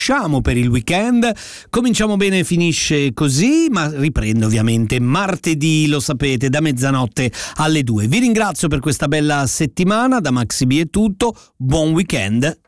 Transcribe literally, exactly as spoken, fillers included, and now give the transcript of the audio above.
lasciamo per il weekend. Cominciamo bene, finisce così, ma riprende ovviamente martedì, lo sapete, da mezzanotte alle due. Vi ringrazio per questa bella settimana, da Maxi B è tutto, buon weekend